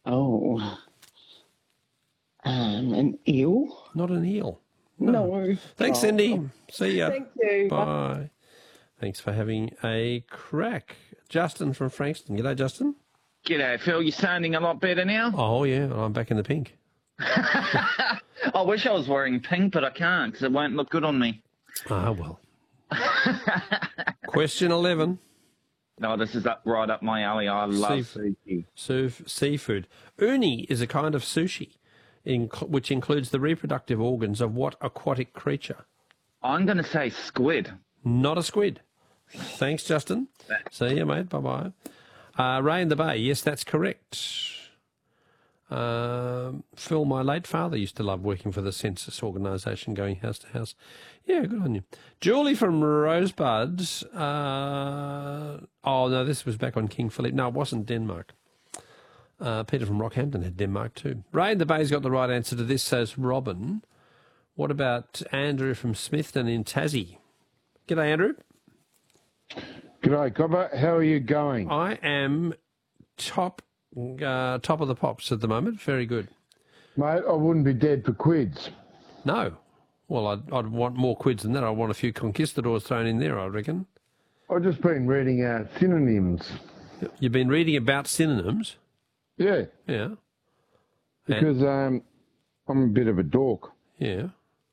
Oh, an eel? Not an eel. No. No. Thanks, Cindy. See ya. Thank you. Bye. Thanks for having a crack. Justin from Frankston. G'day, Justin. G'day, Phil. You're sounding a lot better now. Oh, yeah. I'm back in the pink. I wish I was wearing pink, but I can't because it won't look good on me. Ah, well. Question 11. No, this is right up my alley. I love sushi. Seafood. Uni is a kind of sushi, which includes the reproductive organs of what aquatic creature? I'm going to say squid. Not a squid. Thanks, Justin. See you, mate. Bye-bye. Ray in the Bay. Yes, that's correct. Phil, my late father used to love working for the census organisation, going house to house. Yeah, good on you. Julie from Rosebud. Oh, no, this was back on King Philip. No, it wasn't Denmark. Peter from Rockhampton had Denmark too. Ray in the Bay's got the right answer to this, says Robin. What about Andrew from Smithton in Tassie? G'day, Andrew. G'day, Cobber. How are you going? I am top of the pops at the moment. Very good. Mate, I wouldn't be dead for quids. No. Well, I'd want more quids than that. I want a few conquistadors thrown in there, I reckon. I've just been reading synonyms. You've been reading about synonyms? Yeah. Yeah. Because I'm a bit of a dork. Yeah.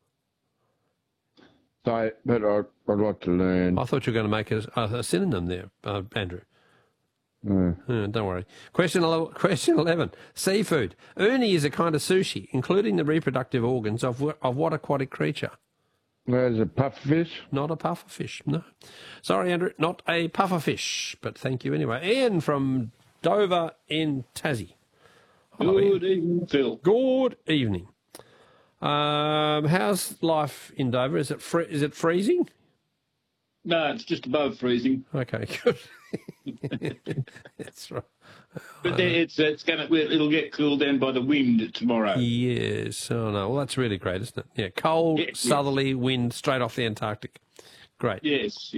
So, but I'd like to learn. I thought you were going to make a synonym there, Andrew. Don't worry. Question 11. Seafood. Uni is a kind of sushi, including the reproductive organs of what aquatic creature? There's a pufferfish. Not a pufferfish, no. Sorry, Andrew, not a pufferfish, but thank you anyway. Ian from Dover in Tassie. Hello, Good evening, Phil. Good evening. How's life in Dover? Is it freezing? No, it's just above freezing. Okay, good. That's right. But it'll get cooled down by the wind tomorrow. Yes. Oh no. Well, that's really great, isn't it? Yeah. Cold, southerly wind straight off the Antarctic. Great. Yes.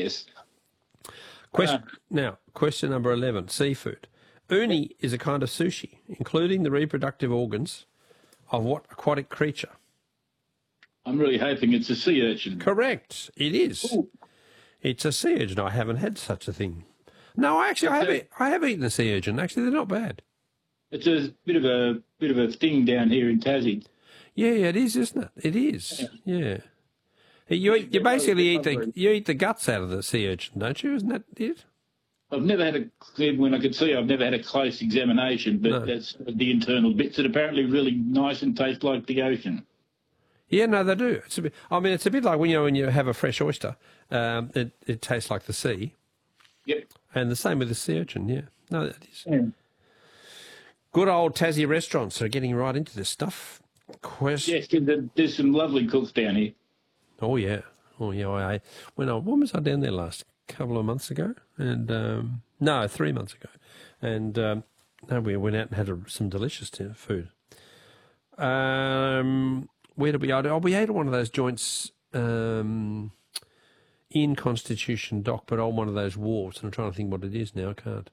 Question number 11. Seafood. Uni is a kind of sushi, including the reproductive organs of what aquatic creature? I'm really hoping it's a sea urchin. Correct. It is. Ooh. It's a sea urchin. I haven't had such a thing. No, actually, I have eaten a sea urchin. Actually, they're not bad. It's a bit of a thing down here in Tassie. Yeah, it is, isn't it? It is. Yeah. You basically eat the guts out of the sea urchin, don't you? Isn't that it? I've never had when I could see, I've never had a close examination, but that's the internal bits that apparently really nice and taste like the ocean. Yeah, no, they do. It's a bit like when you have a fresh oyster. It tastes like the sea. Yep. And the same with the sea urchin. Yeah. No, that is. Yeah. Good old Tassie restaurants are getting right into this stuff. Yes, there's some lovely cooks down here. Oh yeah. When was I down there last? Couple of months ago, and 3 months ago, and we went out and had some delicious food. Where did we eat? Oh, we ate at one of those joints in Constitution Dock, but on one of those wharves. And I'm trying to think what it is now. I can't.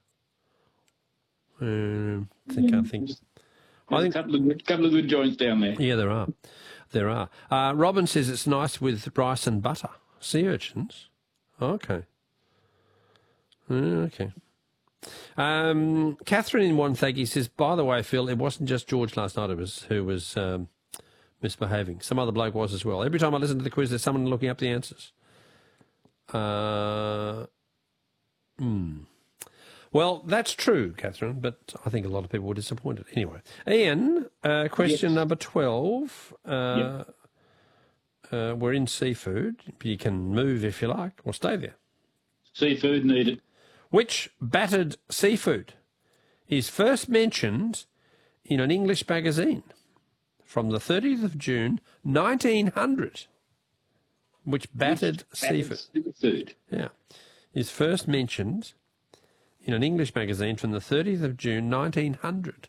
Can't think. I think a couple of good joints down there. Yeah, there are. Robin says it's nice with rice and butter. Sea urchins. Okay. Okay. Catherine in Wonthaggi says, by the way, Phil, it wasn't just George last night who was misbehaving. Some other bloke was as well. Every time I listen to the quiz, there's someone looking up the answers. Well, that's true, Catherine, but I think a lot of people were disappointed. Anyway, Ian, question number 12. We're in seafood. You can move if you like, or stay there. Seafood needed. Which battered seafood is first mentioned in an English magazine from the 30th of June, 1900? Which battered seafood? Yeah, is first mentioned in an English magazine from the 30th of June, 1900.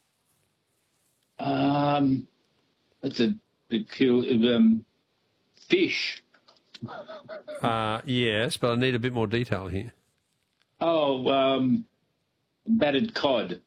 That's a peculiar fish. Yes, but I need a bit more detail here. Oh, battered cod.